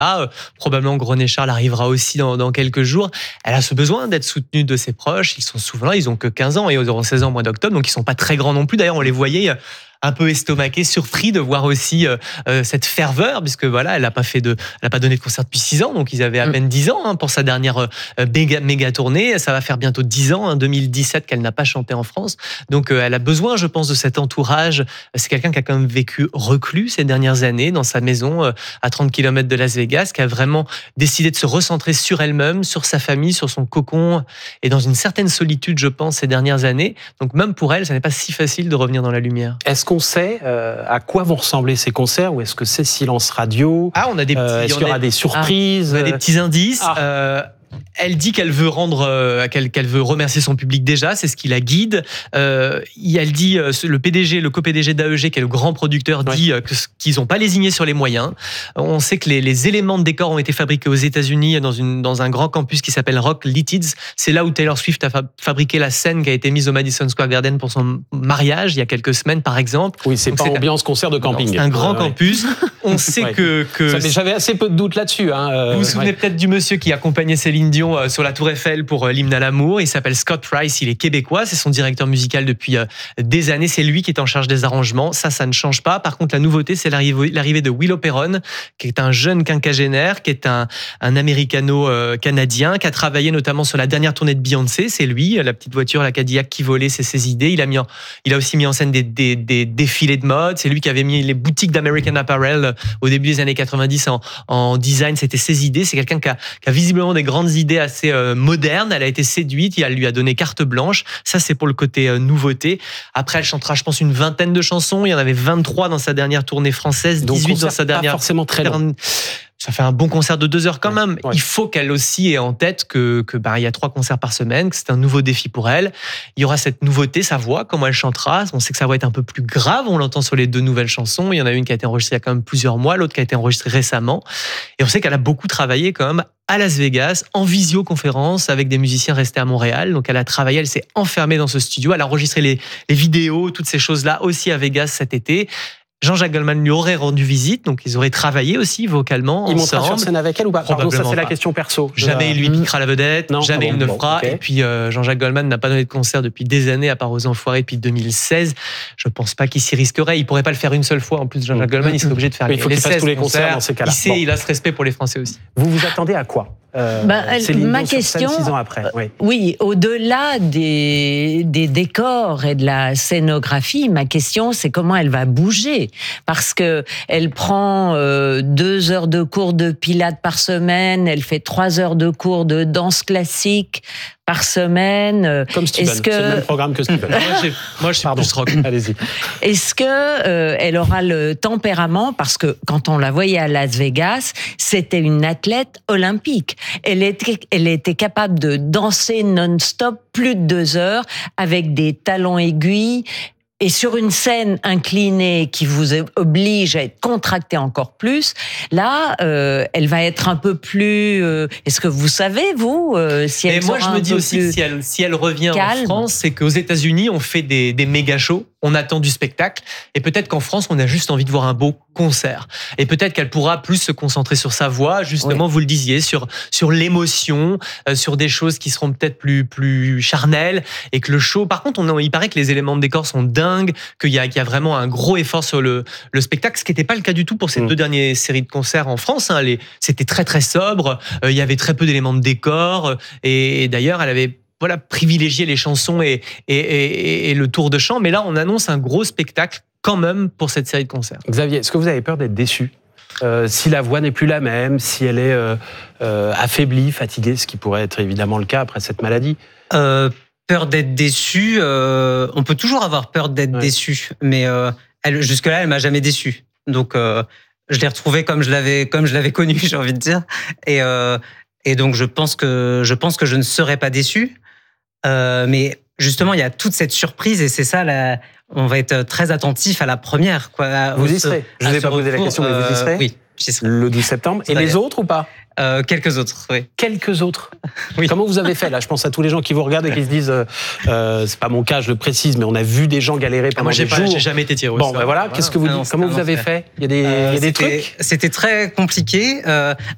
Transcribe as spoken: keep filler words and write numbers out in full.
Euh, probablement que René Charles arrivera aussi dans, dans quelques jours. Elle a ce besoin d'être soutenue de ses proches. Ils sont souvent là, ils ont que quinze ans et ils auront seize ans au mois d'octobre, donc ils sont pas très grands non plus. D'ailleurs, on les voyait un peu estomaqués, surpris de voir aussi euh, euh, cette ferveur, puisque voilà, elle n'a pas fait de, elle a pas donné de concert depuis six ans, donc ils avaient à peine dix ans hein, pour sa dernière euh, méga, méga tournée. Ça va faire bientôt dix ans, hein, deux mille dix-sept, qu'elle n'a pas chanté en France. Donc euh, elle a besoin, je pense, de cet entourage. C'est quelqu'un qui a quand même vécu reclus ces dernières années dans sa maison euh, à trente kilomètres de Las Vegas, qui a vraiment décidé de se recentrer sur elle-même, sur sa famille, sur son cocon, et dans une certaine solitude, je pense, ces dernières années. Donc même pour elle, ça n'est pas si facile de revenir dans la lumière. Est-ce qu'on sait euh, à quoi vont ressembler ces concerts, ou est-ce que c'est silence radio? Ah, on a des petits, euh, Est-ce qu'il y aura des surprises? Ah, on a des petits indices. Ah. Euh, Elle dit qu'elle veut rendre, euh, qu'elle, qu'elle veut remercier son public déjà, c'est ce qui la guide. Euh, elle dit, euh, le P D G, le co-P D G d'A E G, qui est le grand producteur, ouais. dit euh, que, qu'ils n'ont pas lésiné sur les moyens. On sait que les, les éléments de décor ont été fabriqués aux États-Unis dans, une, dans un grand campus qui s'appelle Rock Lititz. C'est là où Taylor Swift a fa- fabriqué la scène qui a été mise au Madison Square Garden pour son mariage il y a quelques semaines, par exemple. Oui, c'est Donc pas c'est ambiance concert de camping. Non, c'est un grand euh, campus. Ouais. On sait ouais. que, que Ça, mais j'avais assez peu de doutes là-dessus. Hein, euh, vous vous souvenez ouais. peut-être du monsieur qui accompagnait Céline Dion euh, sur la Tour Eiffel pour euh, l'hymne à l'amour. Il s'appelle Scott Price, il est québécois, c'est son directeur musical depuis euh, des années. C'est lui qui est en charge des arrangements. Ça, ça ne change pas. Par contre, la nouveauté, c'est l'arrivée, l'arrivée de Willow Perron, qui est un jeune quinquagénaire, qui est un, un américano-canadien, qui a travaillé notamment sur la dernière tournée de Beyoncé. C'est lui, la petite voiture, la Cadillac qui volait, c'est ses idées. Il a, mis en, il a aussi mis en scène des, des, des défilés de mode. C'est lui qui avait mis les boutiques d'American Apparel au début des années quatre-vingt-dix en, en design. C'était ses idées. C'est quelqu'un qui a, qui a visiblement des grandes idées assez euh, modernes. Elle a été séduite. Il lui a donné carte blanche. Ça, c'est pour le côté euh, nouveauté. Après, elle chantera, je pense, une vingtaine de chansons. Il y en avait vingt-trois dans sa dernière tournée française, donc dix-huit dans sa dernière. Pas forcément très long. Ça fait un bon concert de deux heures quand même. Ouais. Il faut qu'elle aussi ait en tête que, que bah, il y a trois concerts par semaine, que c'est un nouveau défi pour elle. Il y aura cette nouveauté, sa voix, comment elle chantera. On sait que sa voix est un peu plus grave. On l'entend sur les deux nouvelles chansons. Il y en a une qui a été enregistrée il y a quand même plusieurs mois, l'autre qui a été enregistrée récemment. Et on sait qu'elle a beaucoup travaillé quand même à Las Vegas, en visioconférence avec des musiciens restés à Montréal. Donc elle a travaillé, elle s'est enfermée dans ce studio. Elle a enregistré les, les vidéos, toutes ces choses-là aussi à Vegas cet été. Jean-Jacques Goldman lui aurait rendu visite, donc ils auraient travaillé aussi vocalement il ensemble. Il montera sur scène avec elle ou pas? Pardon, ça c'est la question perso. Jamais Je... il lui piquera la vedette, non, jamais bon, il ne bon, fera. okay. Et puis euh, Jean-Jacques Goldman n'a pas donné de concert depuis des années, à part aux Enfoirés depuis deux mille seize. Je pense pas qu'il s'y risquerait. Il pourrait pas le faire une seule fois. En plus, Jean-Jacques mmh. Goldman, il serait obligé de faire Mais il faut les qu'il fasse tous les concerts dans ces cas-là. Il sait, bon. il a ce respect pour les Français aussi. Vous vous attendez à quoi? Euh, ben, ma question, six ans après. Oui, oui au-delà des, des décors et de la scénographie, ma question, c'est comment elle va bouger, parce que elle prend euh, deux heures de cours de pilates par semaine, elle fait trois heures de cours de danse classique par semaine. Comme Steven, Est-ce que... c'est le même programme que Steven. moi, j'ai, moi, je suis Pardon. plus rock. Allez-y. Est-ce que euh, elle aura le tempérament, parce que quand on la voyait à Las Vegas, c'était une athlète olympique. Elle était, elle était capable de danser non-stop plus de deux heures avec des talons aiguilles. Et sur une scène inclinée qui vous oblige à être contracté encore plus, là, euh, elle va être un peu plus... Euh, est-ce que vous savez, vous, euh, si elle Et moi, je me dis aussi que si elle, si elle revient calme. en France, c'est qu'aux États-Unis, on fait des, des méga shows, on attend du spectacle, et peut-être qu'en France, on a juste envie de voir un beau concert. Et peut-être qu'elle pourra plus se concentrer sur sa voix, justement, oui. vous le disiez, sur, sur l'émotion, euh, sur des choses qui seront peut-être plus, plus charnelles, et que le show... Par contre, on, il paraît que les éléments de décor sont dingues, qu'il y a, qu'il y a vraiment un gros effort sur le, le spectacle, ce qui n'était pas le cas du tout pour ces mmh. deux dernières séries de concerts en France. Hein. Les, c'était très très sobre, euh, il y avait très peu d'éléments de décor, et, et d'ailleurs, elle avait voilà, privilégié les chansons et, et, et, et le tour de chant, mais là, on annonce un gros spectacle quand même pour cette série de concerts. Xavier, est-ce que vous avez peur d'être déçu ? Euh, si la voix n'est plus la même, si elle est euh, euh, affaiblie, fatiguée, ce qui pourrait être évidemment le cas après cette maladie euh... Peur d'être déçu, euh, on peut toujours avoir peur d'être ouais. déçu, mais euh, elle, jusque-là, elle m'a jamais déçu. Donc, euh, je l'ai retrouvée comme je l'avais, comme je l'avais connue, j'ai envie de dire. Et, euh, et donc, je pense que je pense que je ne serai pas déçu. Euh, mais justement, il y a toute cette surprise et c'est ça. La, on va être très attentif à la première. Quoi, vous y serez. Je ne vais pas poser la question, mais vous y serez. Euh, oui, j'y serai. Le douze septembre. Et les autres ou pas? Euh, quelques autres, oui. Quelques autres. Oui. Comment vous avez fait là? Je pense à tous les gens qui vous regardent et qui se disent, euh, euh, c'est pas mon cas, je le précise, mais on a vu des gens galérer pendant ah, moi, j'ai des pas, jours. J'ai jamais été tiré. Bon, ben voilà. Qu'est-ce que vous, ah non, comment vous avez fait? Il y a des, euh, il y a des trucs. C'était très compliqué. Euh,